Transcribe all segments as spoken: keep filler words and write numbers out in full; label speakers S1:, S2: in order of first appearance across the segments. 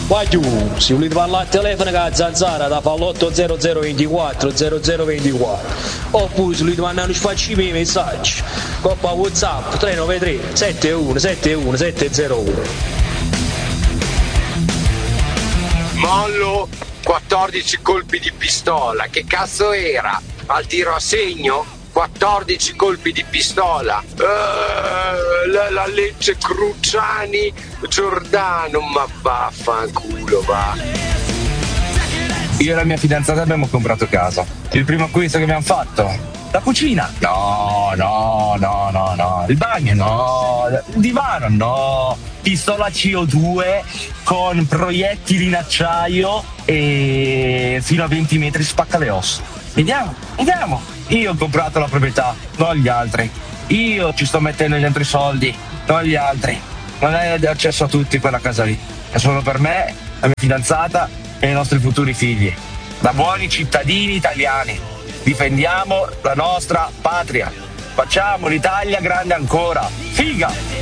S1: Vai tu, se volete parlare al telefono con la zanzara da fa l'otto zero zero ventiquattro zero zero ventiquattro, oppure se volete mandare un spacci i messaggi coppa WhatsApp tre nove tre sette uno sette uno sette zero uno.
S2: Mollo, quattordici colpi di pistola, che cazzo era? Al tiro a segno? quattordici colpi di pistola, uh, la, la legge Cruciani Giordano, ma vaffanculo va.
S3: Io e la mia fidanzata abbiamo comprato casa. Il primo acquisto che abbiamo fatto, la cucina, no, no, no, no, no, il bagno, no, il divano, no, pistola C O due con proiettili in acciaio e fino a venti metri spacca le ossa. Vediamo, vediamo. Io ho comprato la proprietà, non gli altri. Io ci sto mettendo gli altri soldi, non gli altri. Non è accesso a tutti quella casa lì. È solo per me, la mia fidanzata e i nostri futuri figli. Da buoni cittadini italiani. Difendiamo la nostra patria. Facciamo l'Italia grande ancora. Figa!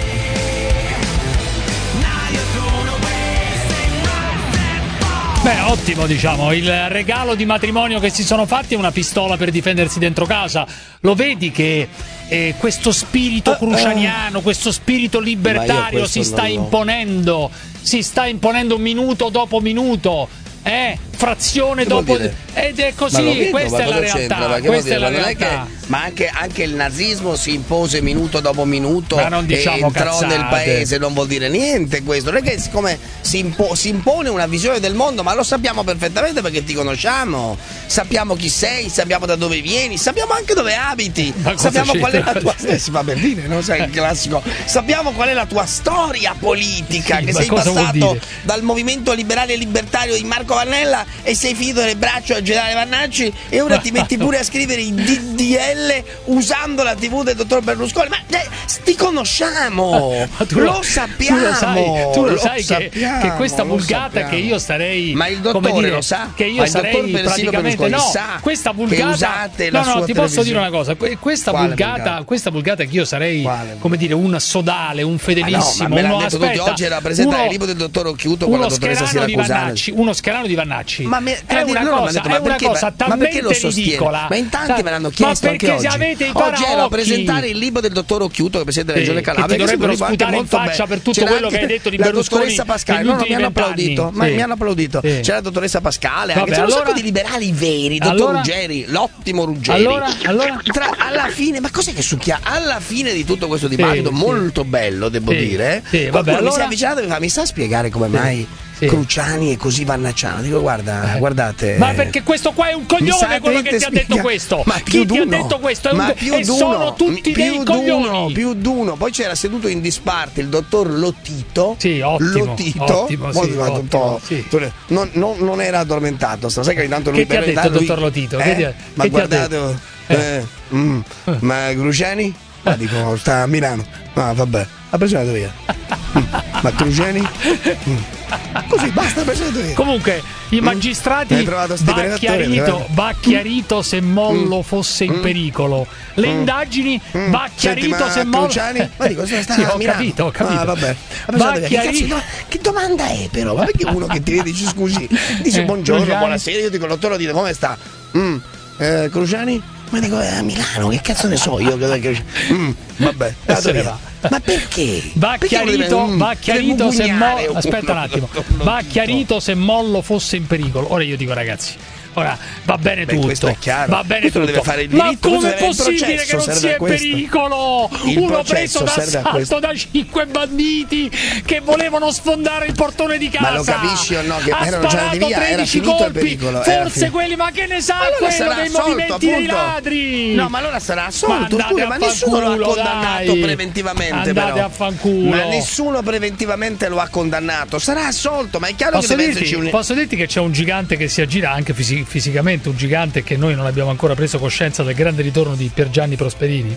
S4: Beh, ottimo, diciamo, il regalo di matrimonio che si sono fatti è una pistola per difendersi dentro casa. Lo vedi che eh, questo spirito crucianiano, questo spirito libertario si sta imponendo, si sta imponendo minuto dopo minuto, eh? Frazione dopo, ed è così,
S5: vedo,
S4: questa è la realtà, questa è la realtà.
S5: Che, ma anche, anche il nazismo si impose minuto dopo minuto,
S4: ma non diciamo
S5: e entrò
S4: cazzate.
S5: nel paese, non vuol dire niente questo, non è che siccome si, impo, si impone una visione del mondo, ma lo sappiamo perfettamente perché ti conosciamo, sappiamo chi sei, sappiamo da dove vieni, sappiamo anche dove abiti, sappiamo qual è la tua eh, si fa per dire, non sai il classico, sappiamo qual è la tua storia politica, sì, che sei passato dal movimento liberale e libertario di Marco Vannella e sei finito nelle braccia del generale Vannacci e ora ti metti pure a scrivere i D D L usando la tivù del dottor Berlusconi. Ma eh, ti conosciamo, lo, lo sappiamo,
S4: tu lo sai, tu lo
S5: lo
S4: sai che, che questa vulgata che io sarei,
S5: ma il dottore
S4: come dire,
S5: lo sa,
S4: che io sarei praticamente no,
S5: sa
S4: questa vulgata, no no ti posso dire una cosa, questa
S5: Quale
S4: vulgata,
S5: vulgata?
S4: questa vulgata che io sarei
S5: Quale?
S4: come dire un sodale, un fedelissimo,
S5: ah no, ma me
S4: uno,
S5: detto
S4: aspetta,
S5: tutti, oggi era presentare
S4: uno,
S5: il libro del dottor Occhiuto con la dottoressa Siracusano,
S4: uno scherano di Vannacci,
S5: ma me,
S4: è una
S5: loro
S4: cosa,
S5: detto,
S4: è una
S5: perché,
S4: cosa
S5: ma,
S4: talmente
S5: ma lo
S4: ridicola,
S5: ma in tanti me l'hanno chiesto,
S4: ma
S5: anche
S4: perché
S5: oggi.
S4: avete i
S5: Oggi ero a
S4: paraocchi,
S5: presentare il libro del dottor Occhiuto, che è presidente della
S4: sì,
S5: Regione Calabria,
S4: che ti dovrebbero
S5: che
S4: sputare in faccia per tutto
S5: C'era
S4: quello che hai detto di
S5: la
S4: Berlusconi.
S5: Dottoressa Pascale, no, no, mi hanno applaudito, ma mi hanno applaudito. C'era la dottoressa Pascale, anche c'era un sacco di liberali veri, dottor
S4: allora,
S5: Ruggeri, l'ottimo Ruggeri.
S4: Allora, allora?
S5: Tra, alla fine, ma cos'è che succhia? Alla fine di tutto questo dibattito
S4: sì,
S5: molto bello, devo
S4: sì,
S5: dire,
S4: sì,
S5: qualcuno
S4: vabbè,
S5: mi
S4: allora...
S5: si è avvicinato e mi fa: mi sa spiegare come mai
S4: sì.
S5: Cruciani è così vannacciano? Dico, guarda, guardate.
S4: Ma perché questo qua è un coglione, quello che ti ha detto questo?
S5: Ma
S4: chi
S5: più
S4: ti ha
S5: d'uno.
S4: detto questo? È
S5: Ma
S4: un...
S5: più
S4: e
S5: d'uno.
S4: sono tutti
S5: più
S4: dei
S5: d'uno,
S4: coglioni.
S5: Più d'uno. Poi c'era seduto in disparte il dottor Lotito.
S4: Sì, ottimo.
S5: Lotito.
S4: Ottimo, sì,
S5: Molto,
S4: ottimo,
S5: molto,
S4: sì.
S5: Non, non, non era addormentato. Sai che ogni tanto lui
S4: che ti ha detto il
S5: lui,
S4: dottor Lotito?
S5: Eh?
S4: Che ti ha,
S5: ma
S4: che
S5: guardate,
S4: ti ha detto?
S5: Eh, eh, mm,
S4: eh.
S5: ma Cruciani? Ma dico, sta a Milano. Ah, vabbè, ha preso via. Mm, ma Cruciani? Mm. Così basta, preso via.
S4: Comunque i magistrati
S5: mm.
S4: va chiarito, va chiarito se Mollo
S5: mm.
S4: fosse in
S5: mm.
S4: pericolo. Le
S5: mm.
S4: indagini
S5: mm.
S4: va chiarito
S5: Senti,
S4: se Mollo
S5: Cruciani? Ma dico, sta
S4: sì, ho
S5: Milano.
S4: capito, ho capito.
S5: Ah, vabbè.
S4: Va
S5: che,
S4: chiarito.
S5: cazzo, che domanda è però? Ma perché uno che ti vede dice scusi, dice
S4: eh,
S5: buongiorno,
S4: Cruciani.
S5: buonasera, io dico dottore, dite come sta? Mm. Eh, Cruciani? Ma dico è a Milano, che cazzo ne so io? Mm. Vabbè,
S4: se ne va.
S5: Ma perché?
S4: Va
S5: perché
S4: chiarito,
S5: deve,
S4: va chiarito se Mollo,
S5: uno,
S4: aspetta un attimo, va chiarito se Mollo fosse in pericolo. Ora io dico ragazzi, ora va bene
S5: Beh,
S4: tutto,
S5: questo è chiaro.
S4: va bene
S5: questo
S4: tutto,
S5: deve fare il
S4: ma
S5: diritto,
S4: come è possibile che non sia in pericolo?
S5: Il
S4: Uno preso d'assalto da cinque banditi che volevano sfondare il portone di casa.
S5: Ma lo capisci o no? Che
S4: ha
S5: erano già di via, era
S4: tredici
S5: finito
S4: colpi,
S5: il pericolo.
S4: forse quelli, ma che ne sa
S5: allora
S4: quello dei
S5: assolto,
S4: movimenti
S5: appunto.
S4: dei ladri?
S5: No, ma allora sarà assolto,
S4: ma
S5: scusa, ma nessuno lo ha
S4: culo,
S5: condannato
S4: dai.
S5: preventivamente.
S4: Andate
S5: però.
S4: a fanculo.
S5: Ma nessuno preventivamente lo ha condannato, sarà assolto, ma è chiaro
S4: posso
S5: che deve
S4: dirti,
S5: esserci un...
S4: Posso dirti che c'è un gigante che si aggira anche fisi- fisicamente, un gigante che noi non abbiamo ancora preso coscienza del grande ritorno di Piergianni Prosperini.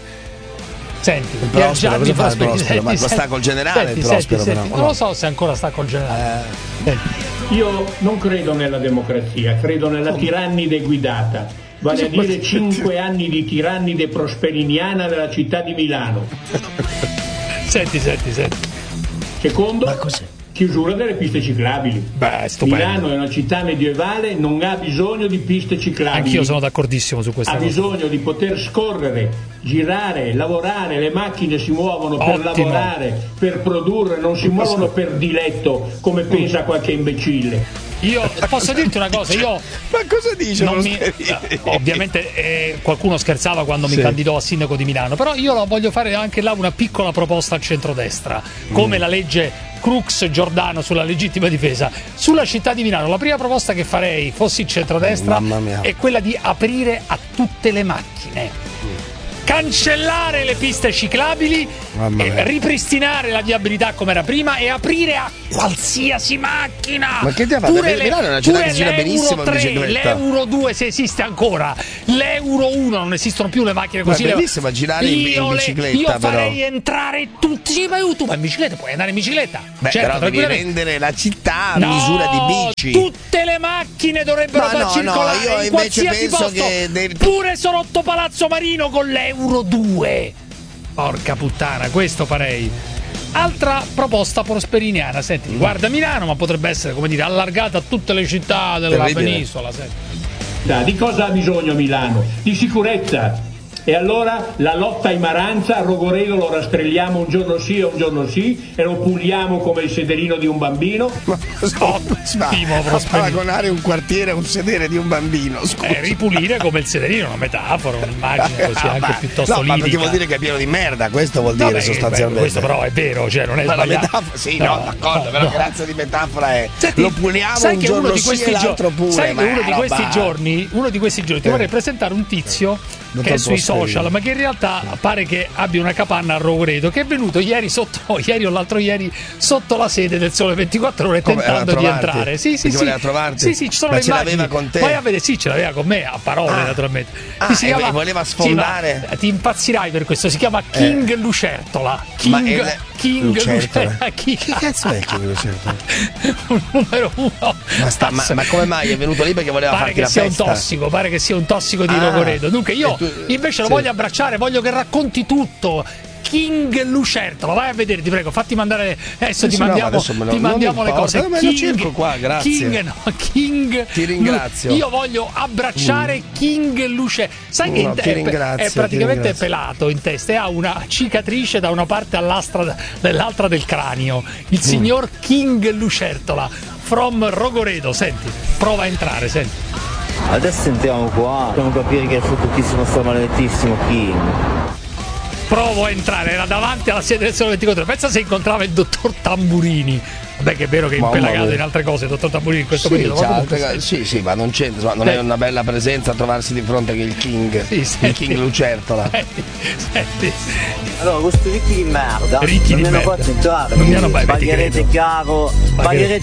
S4: Senti,
S5: il Prospero,
S4: Piergianni
S5: cosa fa il
S4: Prosperini,
S5: Prospero? Ma
S4: senti,
S5: sta col generale
S4: senti,
S5: il Prospero,
S4: senti,
S5: però.
S4: senti, non lo so se ancora sta col generale. Eh.
S6: Io non credo nella democrazia, credo nella tirannide guidata, vale a dire cinque anni di tirannide prosperiniana nella città di Milano.
S4: Senti, senti, senti.
S6: Secondo,
S5: Ma cos'è?
S6: chiusura delle piste ciclabili.
S4: Beh, stupendo.
S6: Milano è una città medievale, non ha bisogno di piste ciclabili.
S4: Anch'io sono d'accordissimo su questa
S6: ha
S4: cosa.
S6: bisogno di poter scorrere, girare, lavorare. Le macchine si muovono per
S4: Ottimo.
S6: lavorare, per produrre, non si muovono per diletto come pensa qualche imbecille.
S4: Io posso dirti una cosa, io
S5: Ma cosa dice?
S4: non mi, ovviamente eh, qualcuno scherzava quando mi
S5: Sì.
S4: candidò a sindaco di Milano, però io la voglio fare anche là una piccola proposta al centrodestra, come mm. la legge Crux Giordano sulla legittima difesa. Sulla città di Milano la prima proposta che farei, fossi il centrodestra,
S5: Mamma mia.
S4: è quella di aprire a tutte le macchine. Cancellare le piste ciclabili,
S5: Mamma
S4: e
S5: mia.
S4: ripristinare la viabilità come era prima e aprire a qualsiasi macchina.
S5: Ma che ti ha fatto?
S4: Pure
S5: Milano è una
S4: le-
S5: città
S4: pure
S5: che gira
S4: l'Euro
S5: benissimo in
S4: tre,
S5: bicicletta.
S4: l'Euro due se esiste ancora, l'Euro uno non esistono più le macchine
S5: Ma
S4: così.
S5: è
S4: le-
S5: bellissimo girare in- in
S4: Io le-
S5: bicicletta,
S4: Io farei
S5: però.
S4: entrare tutti. Sì, ma tu, ma in bicicletta puoi andare in bicicletta.
S5: Beh,
S4: certo,
S5: però devi
S4: tranquillamente.
S5: rendere la città a
S4: No,
S5: misura di bici.
S4: tutte le macchine dovrebbero
S5: Ma
S4: far
S5: no, no,
S4: circolare
S5: io
S4: in
S5: invece
S4: qualsiasi
S5: penso
S4: posto,
S5: che devi-
S4: pure sotto Palazzo Marino con l'Euro due. Porca puttana, questo farei. Altra proposta prosperiniana, senti, guarda Milano, ma potrebbe essere, come dire, allargata a tutte le città della
S5: Terribile.
S4: penisola, senti.
S6: Di cosa ha bisogno Milano? Di sicurezza. E allora la lotta ai Maranza, a Rogoredo lo rastrelliamo un giorno sì e un giorno sì e lo puliamo come il sederino di un bambino.
S5: Ma
S4: Ottimo,
S5: a
S4: Prosperino.
S5: paragonare un quartiere a un sedere di un bambino, scusa.
S4: Eh, ripulire come il sederino, una metafora, un'immagine così
S5: Ah,
S4: anche
S5: ma-
S4: piuttosto
S5: no, ma
S4: lirica.
S5: perché vuol dire che è pieno di merda, questo vuol dire
S4: Vabbè,
S5: sostanzialmente.
S4: beh, questo però è vero, cioè non è
S5: Ma la
S4: sbagliato.
S5: metafora, sì, no, d'accordo, però
S4: no.
S5: che razza di metafora è?
S4: Senti,
S5: lo puliamo
S4: sai
S5: un
S4: che
S5: giorno
S4: uno di
S5: sì
S4: questi
S5: e l'altro
S4: giorni,
S5: pure,
S4: sai
S5: ma
S4: che uno
S5: è
S4: di
S5: roba-
S4: questi giorni, uno di questi giorni ti
S5: Eh.
S4: vorrei presentare un tizio
S5: Dottor
S4: che è sui
S5: Prosperino.
S4: social, ma che in realtà pare che abbia una capanna a Rogoredo, che è venuto ieri sotto, ieri o l'altro ieri, sotto la sede del Sole ventiquattro Ore
S5: Come,
S4: tentando
S5: a
S4: di
S5: trovarti?
S4: entrare. Sì, sì,
S5: Perché
S4: sì.
S5: voleva trovarti?
S4: Sì, sì, ci sono
S5: Ma
S4: le
S5: ce
S4: immagini.
S5: l'aveva con te?
S4: Vai a vedere, sì, ce l'aveva con me, a parole
S5: Ah.
S4: naturalmente.
S5: Ah,
S4: Che si
S5: e
S4: chiama-
S5: voleva
S4: sì, ma
S5: sfondare?
S4: ti impazzirai per questo, si chiama King Lucertola.
S5: Ma
S4: King,
S5: è le-
S4: King
S5: Lucertola?
S4: Lucertola. Chi
S5: Che cazzo è King Lucertola?
S4: un numero uno.
S5: Ma, sta- ma- ma come mai è venuto lì perché voleva
S4: Pare
S5: farti
S4: che
S5: la
S4: sia
S5: festa?
S4: un tossico, pare che sia un tossico di
S5: Ah.
S4: Rogoredo. Dunque io
S5: E tu-
S4: invece lo
S5: sì.
S4: voglio abbracciare, voglio che racconti tutto. King Lucertola, vai a vedere, ti prego, fatti mandare adesso
S5: Sì,
S4: ti
S5: no,
S4: mandiamo,
S5: adesso me lo-
S4: ti
S5: non
S4: mandiamo le
S5: importa,
S4: cose.
S5: ma lo cerco qua, grazie.
S4: King, no, King
S5: Ti ringrazio.
S4: Lu- io voglio abbracciare King Lucertola. Sai che
S5: No,
S4: in te-
S5: ti
S4: è,
S5: ringrazio,
S4: è
S5: ti
S4: praticamente
S5: ringrazio.
S4: pelato in testa e ha una cicatrice da una parte all'altra dell'altra del cranio. Il signor King Lucertola from Rogoredo, senti, prova a entrare, senti.
S7: Adesso entriamo qua, dobbiamo capire che è fottutissimo sto maledettissimo King.
S4: Provo a entrare, era davanti alla sede del Sole ventiquattro. Pensa se incontrava il dottor Tamburini. Vabbè, che è vero che è
S5: Mamma
S4: impelagato
S5: mia.
S4: in altre cose il dottor Tamburini in questo
S5: Sì,
S4: periodo. ma
S5: c'ha
S4: comunque,
S5: altre-
S4: sai.
S5: sì, sì, ma non c'entra, insomma, non
S4: Eh.
S5: è una bella presenza trovarsi di fronte che il King,
S4: Sì,
S5: il
S4: senti.
S5: King Lucertola.
S4: Senti, senti.
S7: Allora, questo ricchi di merda
S4: Ricchi
S7: non
S4: di
S7: mi hanno
S4: merda.
S7: fatto entrare,
S4: Non mi hanno- beh,
S7: pagherete
S4: ti credo.
S7: caro,
S4: Pagherete-
S7: pagherete